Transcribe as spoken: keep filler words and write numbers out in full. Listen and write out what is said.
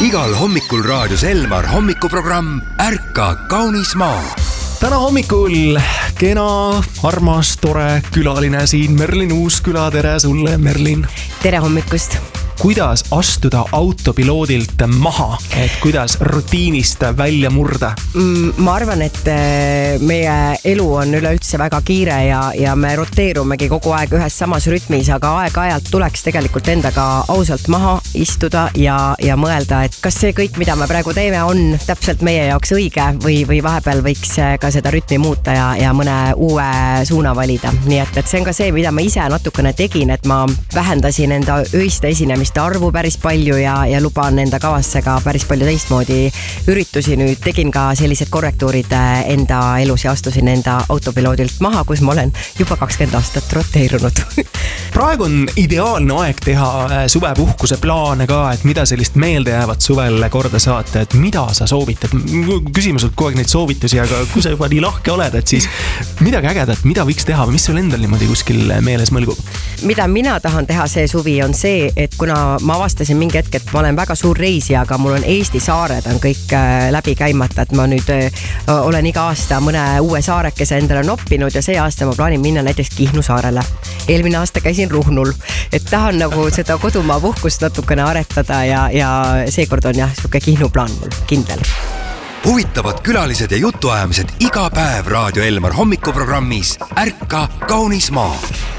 igal hommikul raadios Elmar hommikuprogramm Ärka kaunis maa. Täna hommikul kena, armas, tore külaline siin Merlin Uusküla. Tere sulle, Merlin. Tere hommikust. Kuidas astuda autopiloodilt maha, et kuidas rutiinist välja murda? Ma arvan, et meie elu on üleüldse väga kiire ja, ja me roteerumegi kogu aeg ühes samas rütmis, aga aeg-ajalt tuleks tegelikult endaga ausalt maha istuda ja, ja mõelda, et kas see kõik, mida me praegu teeme, on täpselt meie jaoks õige või, või vahepeal võiks ka seda rütmi muuta ja, ja mõne uue suuna valida. Nii et, et see on ka see, mida ma ise natukene tegin, et ma vähendasin enda öiste esinemist arvu päris palju ja, ja luban enda kavasse ka päris palju teistmoodi üritusi. Nüüd tegin ka sellised korrektuurid enda elus ja astusin enda autopiloodilt maha, kus ma olen juba kakskümmend aastat roteerunud. Praegu on ideaalne aeg teha suvepuhkuse plaane ka, et mida sellist meeldejäävat suvel korda saata, et mida sa soovitad. Küsimus on kogu aeg neid soovitusi, aga kui sa juba nii lahke oled, et siis midagi ägedat, mida võiks teha või mis sul endal niimoodi kuskil meeles mõlgub? Mida mina tahan teha see suvi on see, et kuna ma avastasin mingi hetk, et ma olen väga suur reisi, aga mul on Eesti saared on kõik läbi käimata, et ma nüüd olen iga aasta mõne uue saarekese endale noppinud ja see aasta ma plaanin minna näiteks Kihnu saarele. Eelmine aasta käisin Ruhnul, et tahan nagu seda kodumaa puhkust natukene aretada ja, ja seekord on jah, suke Kihnu plaan mul kindel. Huvitavad külalised ja jutuajamised iga päev Raadio Elmar hommikuprogrammis Ärka kaunis maa.